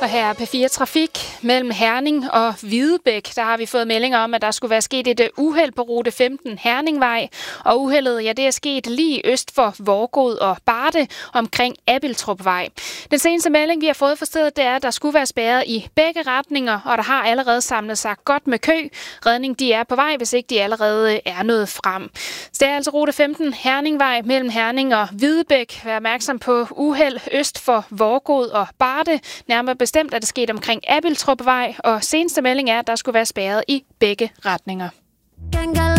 Og her er P4 Trafik mellem Herning og Hvidebæk. Der har vi fået meldinger om, at der skulle være sket et uheld på rute 15 Herningvej. Og uheldet, ja, det er sket lige øst for Vorgod og Barde omkring Abeltrupvej. Den seneste melding, vi har fået fra stedet, det er, at der skulle være spærret i begge retninger, og der har allerede samlet sig godt med kø. Redning, de er på vej, hvis ikke de allerede er nået frem. Så det er altså rute 15 Herningvej mellem Herning og Hvidebæk. Vær opmærksom på uheld øst for Vorgod og Barde. Nærmere bestemt er det sket omkring Abeltrupvej, og seneste melding er, at der skulle være spærret i begge retninger.